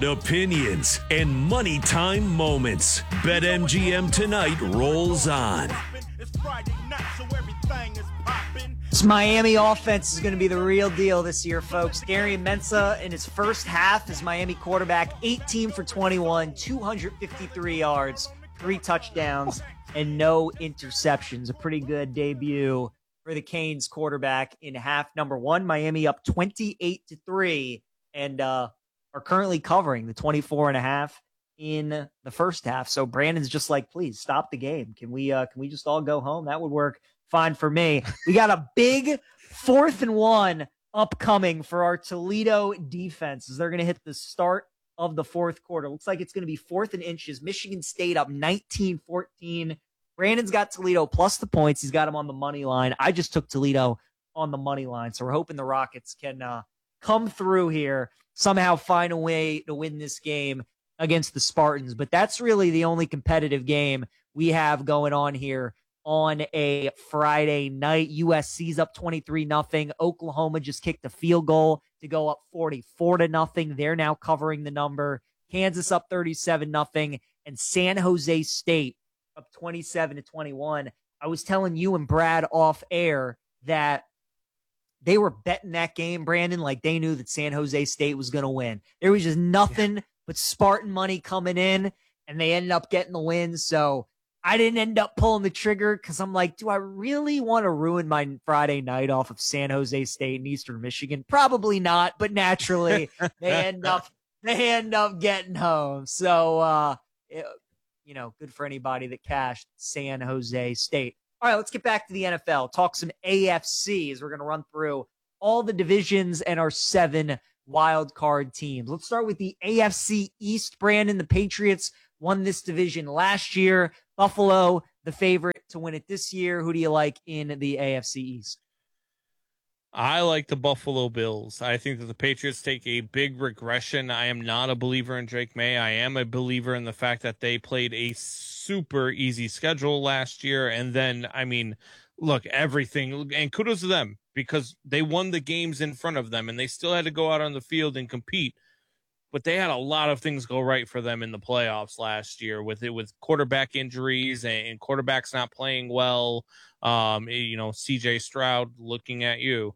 Opinions and money time moments. BetMGM tonight rolls on. This Miami offense is going to be the real deal this year, folks. Darian Mensah in his first half as Miami quarterback, 18 for 21, 253 yards, 3 touchdowns, and no interceptions. A pretty good debut for the Canes quarterback in half number 1. Miami up 28-3 and are currently covering the 24.5 in the first half. So Brandon's just like, please stop the game. Can we just all go home? That would work fine for me. We got a big 4th and 1 upcoming for our Toledo defense as they're going to hit the start of the 4th quarter. Looks like it's going to be 4th and inches. Michigan State up 19-14. Brandon's got Toledo plus the points. He's got them on the money line. I just took Toledo on the money line. So we're hoping the Rockets can come through here, somehow find a way to win this game against the Spartans. But that's really the only competitive game we have going on here on a Friday night. USC's up 23-0. Oklahoma just kicked a field goal to go up 44-0. They're now covering the number. Kansas up 37-0. And San Jose State up 27-21. I was telling you and Brad off air that they were betting that game, Brandon, like they knew that San Jose State was going to win. There was just nothing but Spartan money coming in, and they ended up getting the win. So I didn't end up pulling the trigger because I'm like, do I really want to ruin my Friday night off of San Jose State and Eastern Michigan? Probably not, but naturally they end up getting home. So, good for anybody that cashed San Jose State. All right, let's get back to the NFL. Talk some AFC as we're going to run through all the divisions and our 7 wild card teams. Let's start with the AFC East, Brandon. The Patriots won this division last year. Buffalo, the favorite to win it this year. Who do you like in the AFC East? I like the Buffalo Bills. I think that the Patriots take a big regression. I am not a believer in Drake May. I am a believer in the fact that they played a super easy schedule last year. And then, look, everything, and kudos to them because they won the games in front of them and they still had to go out on the field and compete. But they had a lot of things go right for them in the playoffs last year with quarterback injuries and quarterbacks not playing well. CJ Stroud looking at you.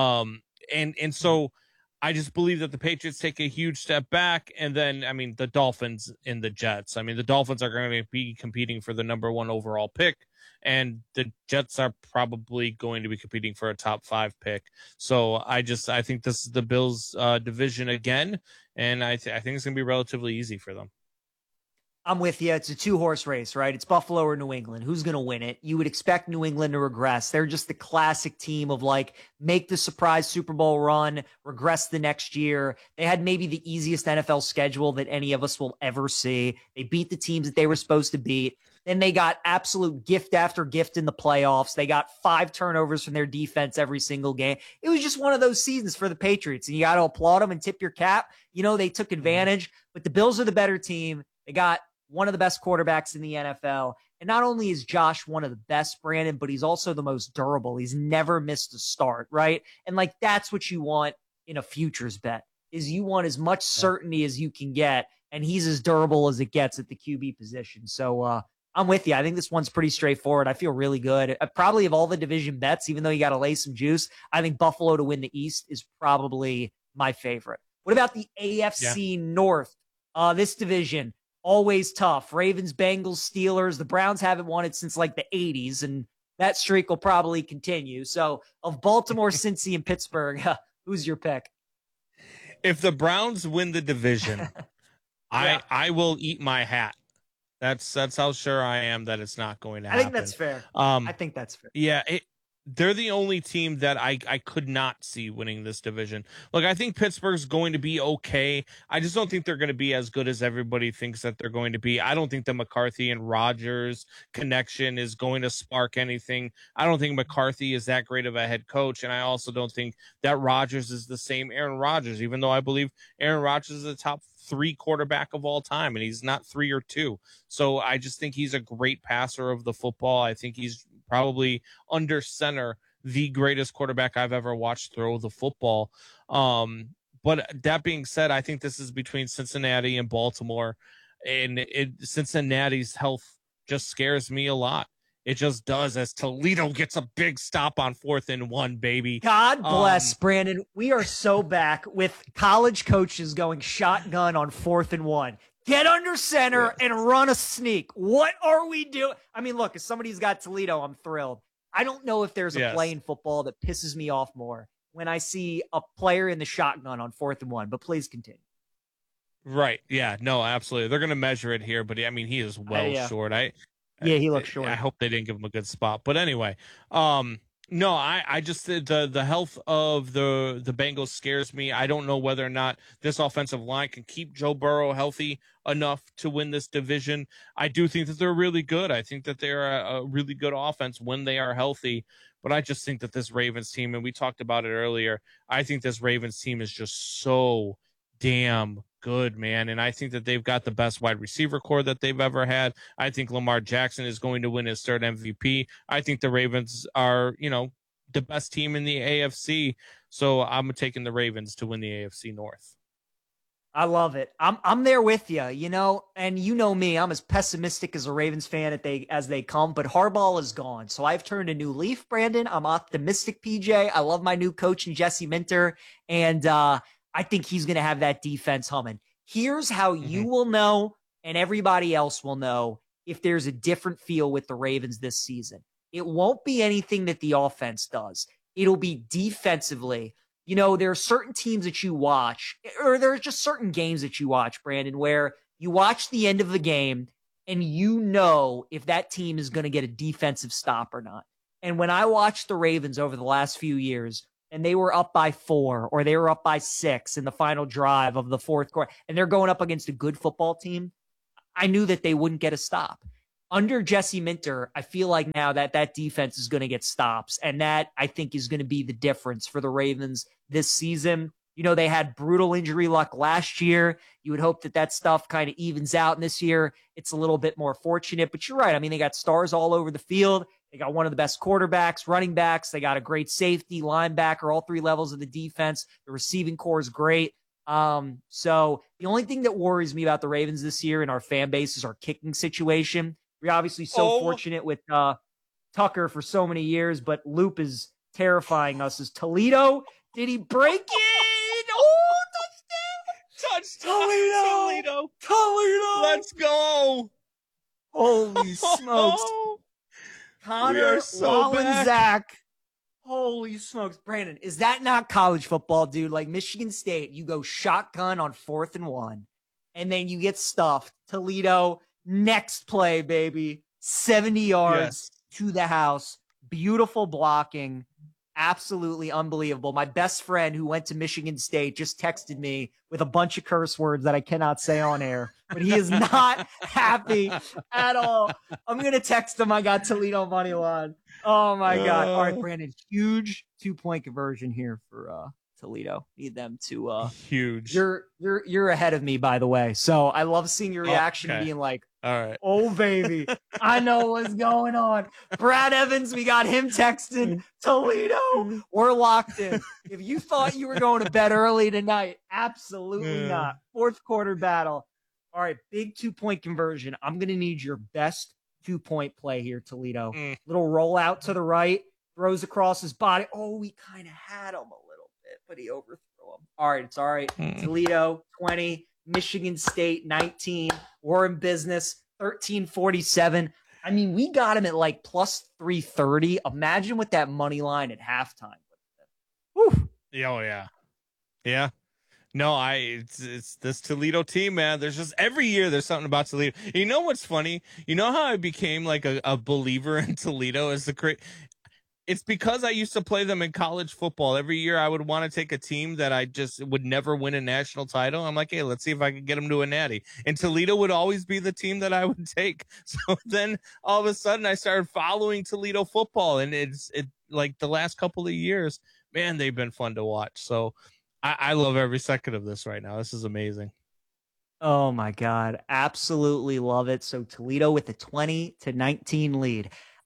And so I just believe that the Patriots take a huge step back. And then, the Dolphins and the Jets. The Dolphins are going to be competing for the number 1 overall pick. And the Jets are probably going to be competing for a top 5 pick. So I think this is the Bills division again. And I think it's going to be relatively easy for them. I'm with you. It's a 2-horse race, right? It's Buffalo or New England. Who's going to win it? You would expect New England to regress. They're just the classic team of make the surprise Super Bowl run, regress the next year. They had maybe the easiest NFL schedule that any of us will ever see. They beat the teams that they were supposed to beat. Then they got absolute gift after gift in the playoffs. They got 5 turnovers from their defense every single game. It was just one of those seasons for the Patriots, and you got to applaud them and tip your cap. They took advantage, but the Bills are the better team. They got one of the best quarterbacks in the NFL. And not only is Josh one of the best, Brandon, but he's also the most durable. He's never missed a start, right? And that's what you want in a futures bet, is you want as much certainty as you can get. And he's as durable as it gets at the QB position. So I'm with you. I think this one's pretty straightforward. I feel really good. Probably of all the division bets, even though you got to lay some juice, I think Buffalo to win the East is probably my favorite. What about the AFC North? This division, always tough. Ravens, Bengals, Steelers. The Browns haven't won it since the 80s, and that streak will probably continue. So of Baltimore, Cincy, and Pittsburgh, who's your pick? If the Browns win the division, I will eat my hat. That's how sure I am that it's not going to happen. I think that's fair. I think that's fair. Yeah, they're the only team that I could not see winning this division. Look, I think Pittsburgh's going to be okay. I just don't think they're going to be as good as everybody thinks that they're going to be. I don't think the McCarthy and Rodgers connection is going to spark anything. I don't think McCarthy is that great of a head coach, and I also don't think that Rodgers is the same Aaron Rodgers, even though I believe Aaron Rodgers is the top 3 quarterback of all time, and he's not 3 or 2. So I just think he's a great passer of the football. I think he's probably under center the greatest quarterback I've ever watched throw the football. But that being said, I think this is between Cincinnati and Baltimore, and Cincinnati's health just scares me a lot. It just does, as Toledo gets a big stop on 4th and 1, baby. God bless, Brandon. We are so back with college coaches going shotgun on 4th and 1. Get under center and run a sneak. What are we doing? I mean, look, if somebody's got Toledo, I'm thrilled. I don't know if there's a play in football that pisses me off more when I see a player in the shotgun on 4th and 1, but please continue. Right. Yeah, no, absolutely. They're going to measure it here, but I mean, he is short. He looks short. I hope they didn't give him a good spot. But anyway, no, I just the health of the Bengals scares me. I don't know whether or not this offensive line can keep Joe Burrow healthy enough to win this division. I do think that they're really good. I think that they're a really good offense when they are healthy. But I just think that this Ravens team, and we talked about it earlier, I think this Ravens team is just so damn good, man. And I think that they've got the best wide receiver core that they've ever had. I think Lamar Jackson is going to win his 3rd MVP. I think the Ravens are, the best team in the AFC. So I'm taking the Ravens to win the AFC North. I love it. I'm there with you, and me, I'm as pessimistic as a Ravens fan as they come, but Harbaugh is gone. So I've turned a new leaf, Brandon. I'm optimistic, PJ. I love my new coach in Jesse Minter. And, I think he's going to have that defense humming. Here's how you will know, and everybody else will know, if there's a different feel with the Ravens this season. It won't be anything that the offense does. It'll be defensively. There are certain teams that you watch, or there are just certain games that you watch, Brandon, where you watch the end of the game and if that team is going to get a defensive stop or not. And when I watched the Ravens over the last few years, and they were up by 4 or they were up by 6 in the final drive of the 4th quarter, and they're going up against a good football team, I knew that they wouldn't get a stop. Under Jesse Minter, I feel like now that defense is going to get stops, and that, I think, is going to be the difference for the Ravens this season. They had brutal injury luck last year. You would hope that stuff kind of evens out, and this year it's a little bit more fortunate. But you're right. I mean, they got stars all over the field. They got one of the best quarterbacks, running backs. They got a great safety, linebacker, all 3 levels of the defense. The receiving core is great. So the only thing that worries me about the Ravens this year in our fan base is our kicking situation. We're obviously so fortunate with Tucker for so many years, but Loop is terrifying us. Is Toledo? Did he break it? Oh, touchdown! Toledo! Let's go! Holy smokes! Connor, Zach. Holy smokes. Brandon, is that not college football, dude? Like Michigan State, you go shotgun on 4th and 1, and then you get stuffed. Toledo, next play, baby. 70 yards to the house. Beautiful blocking. Absolutely unbelievable. My best friend who went to Michigan State just texted me with a bunch of curse words that I cannot say on air, but he is not happy at all. I'm going to text him. I got Toledo money line. Oh my God. All right, Brandon, huge 2-point conversion here for Toledo. Need them to huge. You're ahead of me, by the way. So I love seeing your reaction being like, all right. Oh, baby. I know what's going on. Brad Evans, we got him texting. Toledo, we're locked in. If you thought you were going to bed early tonight, absolutely not. 4th quarter battle. All right, big 2-point conversion. I'm going to need your best 2-point play here, Toledo. Little roll out to the right, throws across his body. Oh, we kind of had him a little bit, but he overthrew him. All right, it's all right. Toledo, 20. Michigan State, 19. We're in business, 1347. I mean, we got him at like plus 330. Imagine with that money line at halftime. Whew. Oh, yeah. Yeah. No, it's this Toledo team, man. There's just every year there's something about Toledo. You know what's funny? You know how I became like a believer in Toledo as it's because I used to play them in college football. Every year I would want to take a team that I just would never win a national title. I'm like, hey, let's see if I can get them to a natty. And Toledo would always be the team that I would take. So then all of a sudden I started following Toledo football, and it like the last couple of years, man, they've been fun to watch. So I love every second of this right now. This is amazing. Oh my God. Absolutely love it. So Toledo with a 20-19 lead.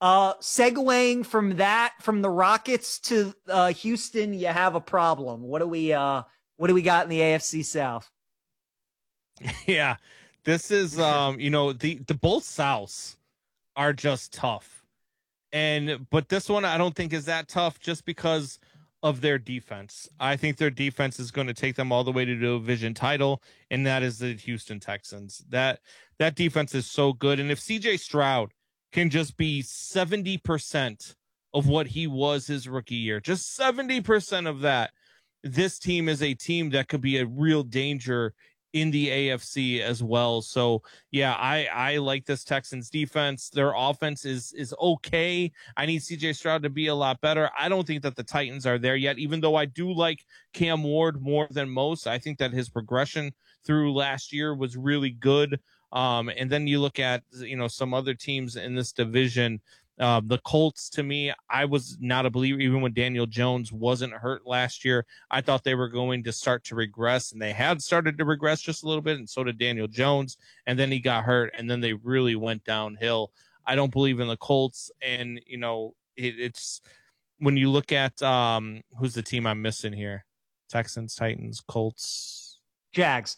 Segueing from the Rockets to Houston, you have a problem. What do we What do we got in the AFC South? Yeah, this is the both Souths are just tough, but this one I don't think is that tough just because of their defense. I think their defense is going to take them all the way to the division title, and that is the Houston Texans. That defense is so good, and if CJ Stroud can just be 70% of what he was his rookie year, just 70% of that, this team is a team that could be a real danger in the AFC as well. So yeah, I like this Texans defense. Their offense is okay. I need CJ Stroud to be a lot better. I don't think that the Titans are there yet, even though I do like Cam Ward more than most. I think that his progression through last year was really good. And then you look at, some other teams in this division. The Colts, to me, I was not a believer. Even when Daniel Jones wasn't hurt last year, I thought they were going to start to regress, and they had started to regress just a little bit, and so did Daniel Jones, and then he got hurt, and then they really went downhill. I don't believe in the Colts, and it's when you look at who's the team I'm missing here: Texans, Titans, Colts, Jags.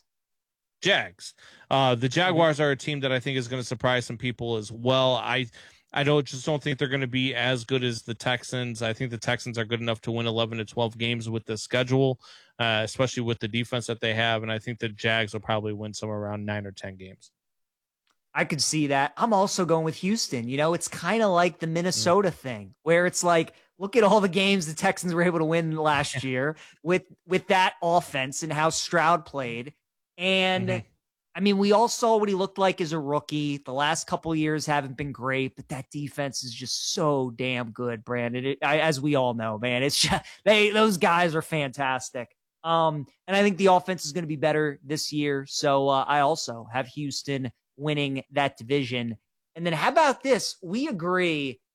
The Jaguars are a team that I think is going to surprise some people as well. I don't think they're going to be as good as the Texans. I think the Texans are good enough to win 11 to 12 games with the schedule, especially with the defense that they have. And I think the Jags will probably win somewhere around 9 or 10 games. I could see that. I'm also going with Houston. It's kind of like the Minnesota thing where it's like, look at all the games the Texans were able to win last year with that offense and how Stroud played. And I mean, we all saw what he looked like as a rookie. The last couple of years haven't been great, but that defense is just so damn good, Brandon. As we all know, man, it's just, those guys are fantastic. And I think the offense is going to be better this year. So I also have Houston winning that division. And then how about this? We agree